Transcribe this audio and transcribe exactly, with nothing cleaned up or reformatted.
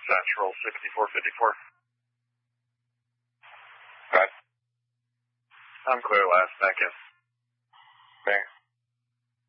Central sixty-four fifty-four. Right. I'm clear last, thank you. Thanks.